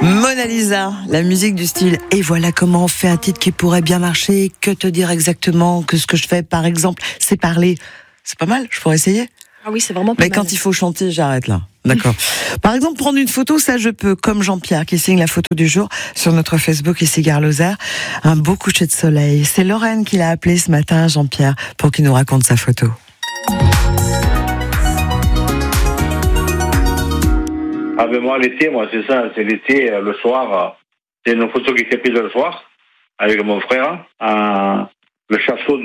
Mona Lisa, la musique du style. Et voilà comment on fait un titre qui pourrait bien marcher. Que te dire exactement? Que ce que je fais, par exemple, c'est parler. C'est pas mal, je pourrais essayer. Ah oui, c'est vraiment pas mal. Mais quand il faut chanter, j'arrête là. D'accord. Par exemple, prendre une photo, ça je peux, comme Jean-Pierre qui signe la photo du jour sur notre Facebook ici Gare Lozère. Un beau coucher de soleil. C'est Lorraine qui l'a appelé ce matin, Jean-Pierre, pour qu'il nous raconte sa photo. Ah ben moi l'été, c'est ça, c'est l'été, le soir, c'est une photo qui s'est prise le soir avec mon frère le château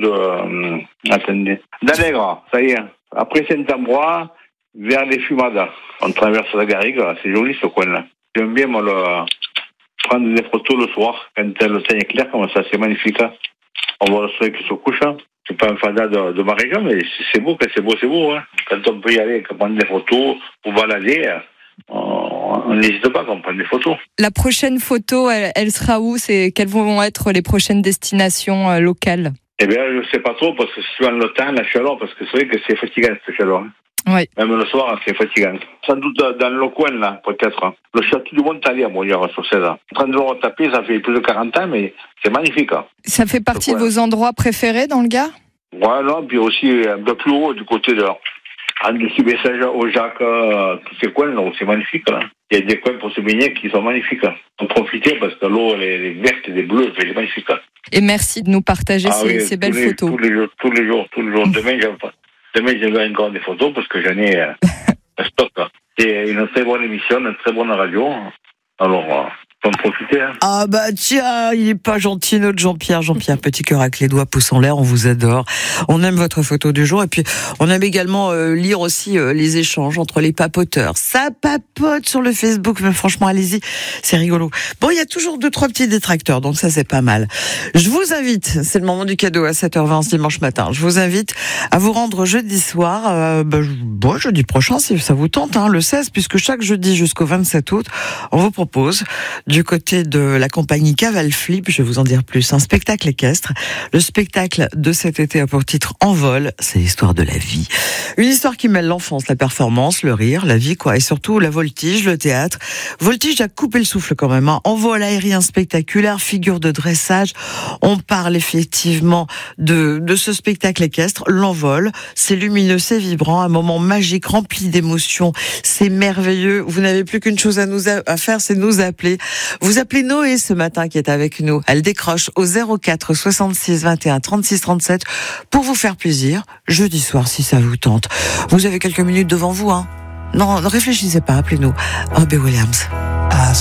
d'Allègre, ça y est. Après Saint-Ambroise, vers les Fumades. On traverse la Garrigue, c'est joli ce coin-là. J'aime bien moi prendre des photos le soir, quand le temps est clair comme ça, c'est magnifique. On voit le soleil qui se couche. C'est pas un fada de ma région, mais c'est beau, c'est beau. Hein. Quand on peut y aller, prendre des photos ou balader, on n'hésite pas à prendre des photos. La prochaine photo, elle sera où? Quelles vont être les prochaines destinations locales? Eh bien, je sais pas trop, parce que suivant le temps, la chaleur, parce que c'est vrai que c'est fatigant, cette chaleur. Hein. Oui. Même le soir, c'est fatigant. Sans doute dans le coin, là, peut-être. Le château du Montalier, moi, hier, sur 16 ans. 30 jours tapés, ça fait plus de 40 ans, mais c'est magnifique. Hein. Ça fait partie de vos endroits préférés dans le Gard? Ouais, non, puis aussi un peu plus haut, du côté de... En dessous des Sages, au Jacques, tous ces coins, là, c'est magnifique, là. Il y a des coins pour se baigner qui sont magnifiques. Hein. En profiter parce que l'eau, elle est verte et bleue, c'est magnifique. Hein. Et merci de nous partager ces belles photos. Tous les jours. Demain, j'enverrai encore des photos parce que j'en ai un stock. Là. C'est une très bonne émission, une très bonne radio. Alors, faut en profiter. Hein. Ah bah tiens, il est pas gentil notre Jean-Pierre. Jean-Pierre, petit cœur avec les doigts, pouce en l'air, on vous adore. On aime votre photo du jour et puis on aime également lire aussi les échanges entre les papoteurs. Ça papote sur le Facebook, mais franchement allez-y, c'est rigolo. Bon, il y a toujours 2-3 petits détracteurs, donc ça c'est pas mal. Je vous invite, c'est le moment du cadeau à 7h20 ce dimanche matin. Je vous invite à vous rendre jeudi soir, jeudi prochain si ça vous tente, hein, le 16, puisque chaque jeudi jusqu'au 27 août, on vous propose du côté de la compagnie Caval Flip, je vais vous en dire plus, un spectacle équestre. Le spectacle de cet été a pour titre Envol, c'est l'histoire de la vie. Une histoire qui mêle l'enfance, la performance, le rire, la vie, quoi, et surtout la voltige, le théâtre. Voltige a coupé le souffle quand même, hein. Envol aérien spectaculaire, figure de dressage. On parle effectivement de ce spectacle équestre, l'envol. C'est lumineux, c'est vibrant, un moment magique, rempli d'émotions. C'est merveilleux. Vous n'avez plus qu'une chose à faire, c'est nous appeler. Vous appelez Noé ce matin qui est avec nous. Elle décroche au 04 66 21 36 37 pour vous faire plaisir. Jeudi soir si ça vous tente. Vous avez quelques minutes devant vous, hein. Non, ne réfléchissez pas, appelez-nous. Robbie Williams.